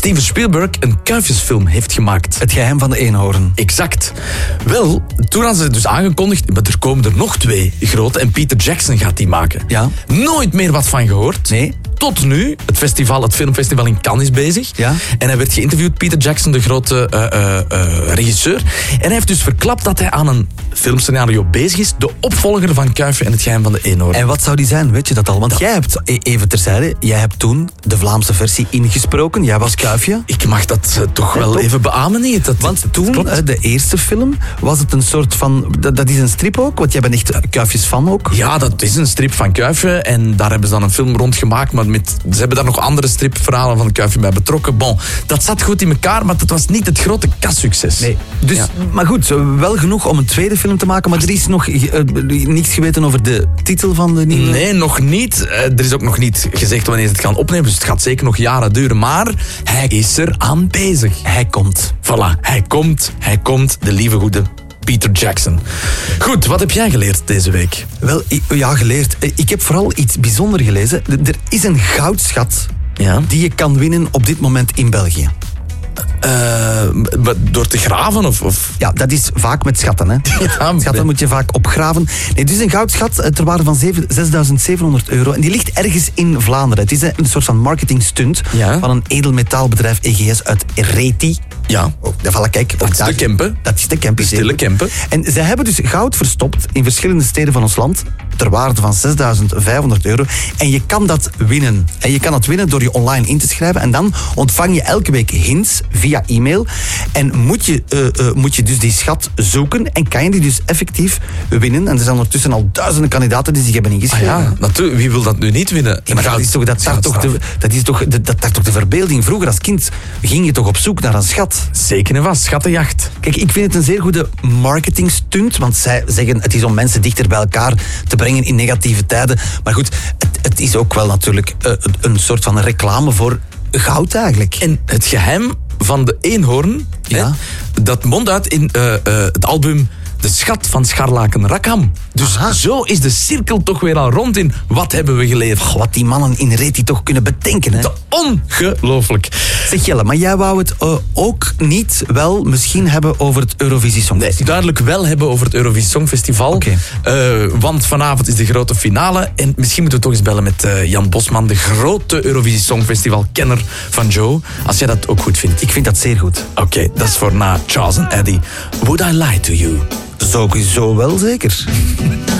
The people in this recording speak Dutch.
Steven Spielberg een kuifjesfilm heeft gemaakt. Het geheim van de eenhoorn. Exact. Wel, toen hadden ze dus aangekondigd, maar er komen er nog 2 grote en Peter Jackson gaat die maken. Ja. Nooit meer wat van gehoord. Nee. Tot nu, het filmfestival in Cannes is bezig. Ja. En hij werd geïnterviewd, Peter Jackson, de grote regisseur. En hij heeft dus verklapt dat hij aan een filmscenario bezig is. De opvolger van Kuifje en het geheim van de eenhoorn. En wat zou die zijn, weet je dat al? Want jij hebt, even terzijde, jij hebt toen de Vlaamse versie ingesproken. Jij was Kuifje. Ik mag dat toch wel top. even beamen. Want toen, de eerste film, was het een soort van... Dat is een strip ook, want jij bent echt Kuifjes-fan ook. Ja, dat is een strip van Kuifje. En daar hebben ze dan een film rond gemaakt. Maar ze hebben daar nog andere stripverhalen van Kuifje bij betrokken. Bon, dat zat goed in elkaar, maar dat was niet het grote kassucces. Nee. Dus, ja. Maar goed, wel genoeg om een tweede film te maken. Maar er is nog niets geweten over de titel van de nieuwe... Nee, nog niet. Er is ook nog niet gezegd wanneer ze het gaan opnemen. Dus het gaat zeker nog jaren duren. Maar hij is er aan bezig. Hij komt. Voilà, hij komt, de lieve goede Peter Jackson. Goed, wat heb jij geleerd deze week? Wel, geleerd. Ik heb vooral iets bijzonders gelezen. Er is een goudschat die je kan winnen op dit moment in België. Door te graven? Of? Ja, dat is vaak met schatten. Hè. Schatten moet je vaak opgraven. Nee, het is een goudschat ter waarde van €6.700. En die ligt ergens in Vlaanderen. Het is een soort van marketing stunt van een edelmetaalbedrijf EGS uit Reti. Ja. Kijk, dat is de Kempen. Dat is de Kempen. De stille Kempen. En zij hebben dus goud verstopt in verschillende steden van ons land ter waarde van €6.500. En je kan dat winnen. En je kan dat winnen door je online in te schrijven. En dan ontvang je elke week hints via e-mail. En moet je dus die schat zoeken. En kan je die dus effectief winnen. En er zijn ondertussen al duizenden kandidaten die zich hebben ingeschreven. Ah ja, natuurlijk. Wie wil dat nu niet winnen? Ja, maar dat is toch de verbeelding. Vroeger als kind ging je toch op zoek naar een schat. Zeker en vast, schattenjacht. Kijk, ik vind het een zeer goede marketingstunt. Want zij zeggen het is om mensen dichter bij elkaar te brengen in negatieve tijden. Maar goed, het is ook wel natuurlijk een soort van reclame voor goud eigenlijk. En het geheim van de eenhoorn, dat mondt uit in het album De Schat van Scharlaken Rackham. Dus zo is de cirkel toch weer al rond in wat hebben we geleerd. Wat die mannen in Reti toch kunnen bedenken. Hè? Ongelooflijk. Zeg Jelle, maar jij wou het ook niet wel misschien hebben over het Eurovisie Songfestival? Nee, duidelijk wel hebben over het Eurovisie Songfestival. Okay. Want vanavond is de grote finale. En misschien moeten we toch eens bellen met Jan Bosman, de grote Eurovisie Songfestival-kenner van Joe. Als jij dat ook goed vindt. Ik vind dat zeer goed. Oké, dat is voor na Charles en Eddie. Would I Lie to You? Sowieso wel zeker.